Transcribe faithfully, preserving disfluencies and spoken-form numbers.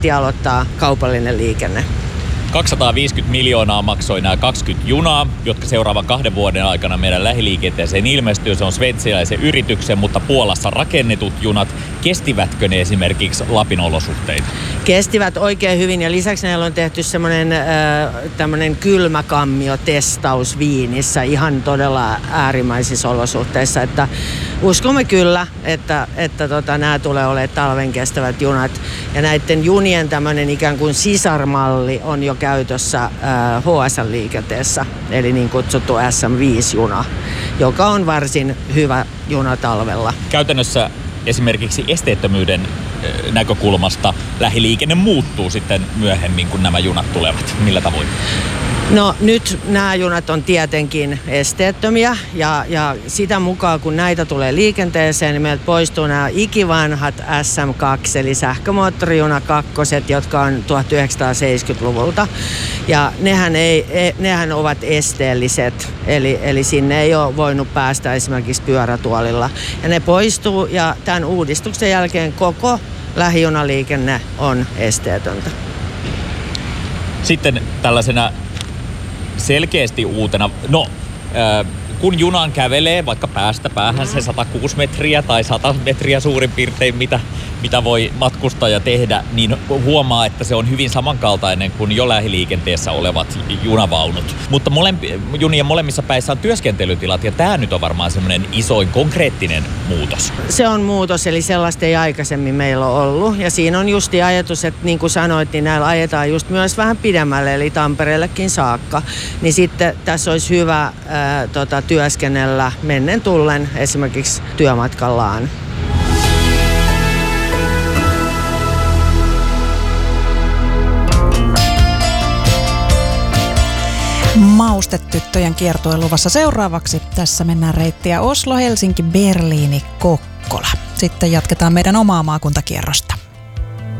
aloittaa kaupallinen liikenne. kaksisataaviisikymmentä miljoonaa maksoi nämä kaksikymmentä junaa, jotka seuraavan kahden vuoden aikana meidän lähiliikenteeseen ilmestyy. Se on sveitsiläisen yrityksen, mutta Puolassa rakennetut junat. Kestivätkö ne esimerkiksi Lapin olosuhteita? Kestivät oikein hyvin ja lisäksi näillä on tehty semmoinen äh, tämmöinen kylmäkammio-testaus Viinissä ihan todella äärimmäisissä olosuhteissa. Että uskomme kyllä, että, että tota, nämä tulee olemaan talven kestävät junat. Ja näiden junien tämmöinen ikään kuin sisarmalli on jo käytössä äh, H S L-liikenteessä, eli niin kutsuttu S M viisi-juna, joka on varsin hyvä juna talvella. Käytännössä esimerkiksi esteettömyyden näkökulmasta lähiliikenne muuttuu sitten myöhemmin, kun nämä junat tulevat. Millä tavoin? No nyt nämä junat on tietenkin esteettömiä ja, ja sitä mukaan kun näitä tulee liikenteeseen, niin meiltä poistuu nämä ikivanhat S M kaksi eli sähkömoottorijuna kakkoset, jotka on tuhatyhdeksänsataaseitsemänkymmentäluvulta. Ja nehän, ei, nehän ovat esteelliset, eli, eli sinne ei ole voinut päästä esimerkiksi pyörätuolilla. Ja ne poistuu ja tämän uudistuksen jälkeen koko lähijunaliikenne on esteetöntä. Sitten tällaisena selkeästi uutena, no äh, kun junaan kävelee vaikka päästä päähän se sata kuusi metriä tai sata metriä suurin piirtein, mitä, mitä voi matkustaja tehdä, niin huomaa, että se on hyvin samankaltainen kuin jo lähiliikenteessä olevat junavaunut. Mutta molempi, junien molemmissa päissä on työskentelytilat ja tämä nyt on varmaan semmoinen isoin konkreettinen muutos. Se on muutos, eli sellaista ei aikaisemmin meillä ole ollut. Ja siinä on just ajatus, että niin kuin sanoit, niin näillä ajetaan just myös vähän pidemmälle, eli Tampereellekin saakka. Niin sitten tässä olisi hyvä ää, tota, työskennellä mennen tullen esimerkiksi työmatkallaan. Maustetyttöjen kiertue luvassa seuraavaksi. Tässä mennään reittiä Oslo, Helsinki, Berliini, Kokkola. Sitten jatketaan meidän omaa maakuntakierrosta.